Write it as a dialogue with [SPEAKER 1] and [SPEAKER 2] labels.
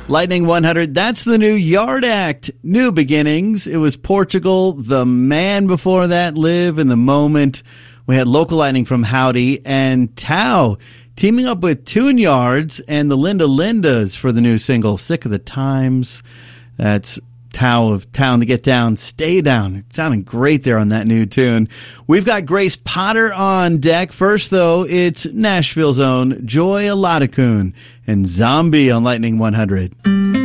[SPEAKER 1] Lightning 100, that's the new Yard Act. New beginnings. It was Portugal, the man before that, Live in the Moment. We had Local Lightning from Howdy and Tao teaming up with Tune Yards and the Linda Lindas for the new single, Sick of the Times. That's Tao of Town to Get Down, Stay Down. It sounded great there on that new tune. We've got Grace Potter on deck. First, though, it's Nashville's own Joy Aladakun and Zombie on Lightning 100.